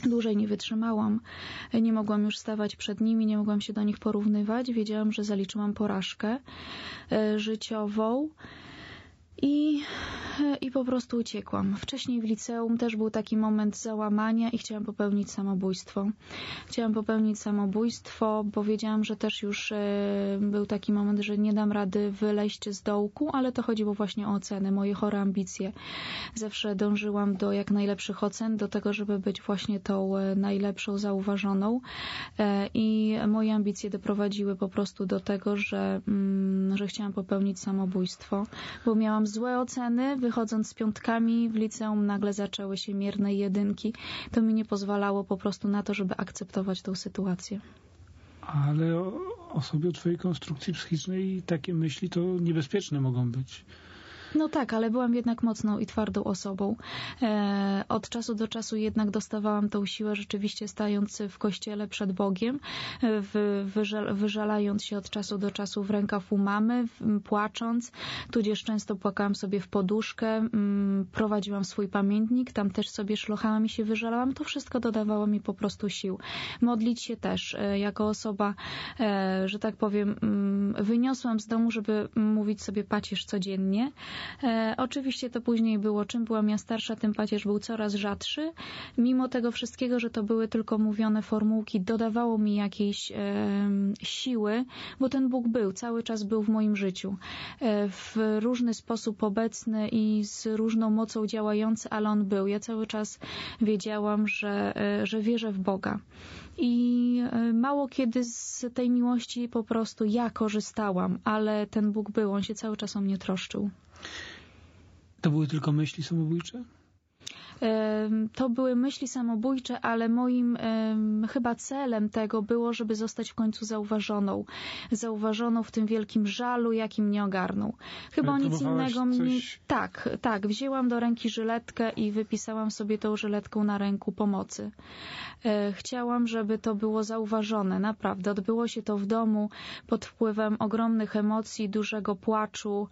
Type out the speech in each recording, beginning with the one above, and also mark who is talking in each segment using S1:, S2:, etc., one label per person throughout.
S1: Dłużej nie wytrzymałam. Nie mogłam już stawać przed nimi, nie mogłam się do nich porównywać. Wiedziałam, że zaliczyłam porażkę życiową. I po prostu uciekłam. Wcześniej w liceum też był taki moment załamania i chciałam popełnić samobójstwo. Bo wiedziałam, że też już był taki moment, że nie dam rady wyleźć z dołku, ale to chodziło właśnie o oceny, moje chore ambicje. Zawsze dążyłam do jak najlepszych ocen, do tego, żeby być właśnie tą najlepszą, zauważoną. I moje ambicje doprowadziły po prostu do tego, że chciałam popełnić samobójstwo, bo miałam złe oceny, wychodząc z piątkami w liceum nagle zaczęły się mierne jedynki. To mi nie pozwalało po prostu na to, żeby akceptować tą sytuację.
S2: Ale osobie o twojej konstrukcji psychicznej takie myśli to niebezpieczne mogą być.
S1: No tak, ale byłam jednak mocną i twardą osobą. Od czasu do czasu jednak dostawałam tą siłę, rzeczywiście stając w kościele przed Bogiem, wyżalając się od czasu do czasu w rękaw u mamy, płacząc, tudzież często płakałam sobie w poduszkę, prowadziłam swój pamiętnik, tam też sobie szlochałam i się wyżalałam. To wszystko dodawało mi po prostu sił. Modlić się też, jako osoba, że tak powiem, wyniosłam z domu, żeby mówić sobie pacierz codziennie. Oczywiście to później było, czym byłam ja starsza, tym pacierz był coraz rzadszy. Mimo tego wszystkiego, że to były tylko mówione formułki, dodawało mi jakiejś siły, bo ten Bóg cały czas był w moim życiu. W różny sposób obecny i z różną mocą działający, ale On był. Ja cały czas wiedziałam, że wierzę w Boga. I mało kiedy z tej miłości po prostu ja korzystałam, ale ten Bóg był, On się cały czas o mnie troszczył.
S2: To były tylko myśli samobójcze?
S1: To były myśli samobójcze, ale moim chyba celem tego było, żeby zostać w końcu zauważoną w tym wielkim żalu, jaki mnie ogarnął. Chyba o nic innego mnie... Tak, wzięłam do ręki żyletkę i wypisałam sobie tą żyletką na ręku pomocy. Chciałam, żeby to było zauważone, naprawdę. Odbyło się to w domu pod wpływem ogromnych emocji, dużego płaczu.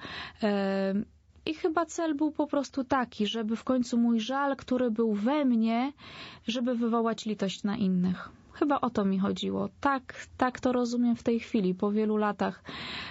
S1: I chyba cel był po prostu taki, żeby w końcu mój żal, który był we mnie, żeby wywołać litość na innych. Chyba o to mi chodziło. Tak to rozumiem w tej chwili, po wielu latach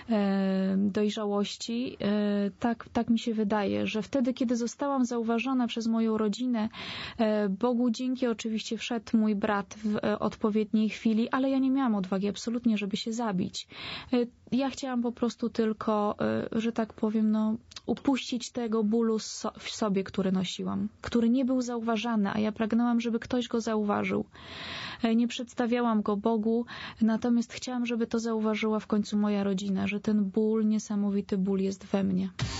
S1: dojrzałości. Tak mi się wydaje, że wtedy, kiedy zostałam zauważona przez moją rodzinę, Bogu dzięki oczywiście wszedł mój brat w odpowiedniej chwili, ale ja nie miałam odwagi absolutnie, żeby się zabić. Ja chciałam po prostu tylko, że tak powiem, upuścić tego bólu w sobie, który nosiłam, który nie był zauważany, a ja pragnęłam, żeby ktoś go zauważył. Nie przedstawiałam go Bogu, natomiast chciałam, żeby to zauważyła w końcu moja rodzina, że ten ból, niesamowity ból jest we mnie.